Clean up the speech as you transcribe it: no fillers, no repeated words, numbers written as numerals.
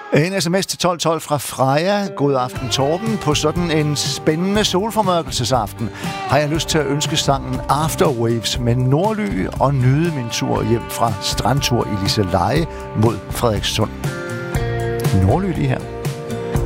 En sms til 1212 fra Freja. God aften, Torben. På sådan en spændende solformørkelsesaften har jeg lyst til at ønske sangen Afterwaves med Nordly og nyde min tur hjem fra strandtur i Liseleje mod Frederikssund. Nordly lige her.